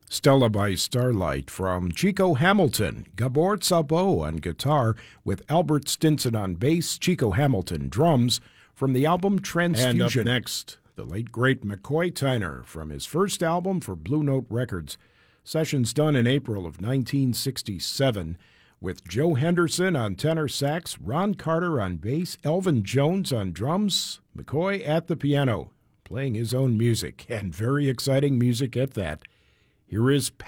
Stella by Starlight from Chico Hamilton. Gabor Szabo on guitar with Albert Stinson on bass, Chico Hamilton drums from the album Transfusion. And up next, the late great McCoy Tyner from his first album for Blue Note Records. Sessions done in April of 1967 with Joe Henderson on tenor sax, Ron Carter on bass, Elvin Jones on drums, McCoy at the piano, playing his own music, and very exciting music at that. Here is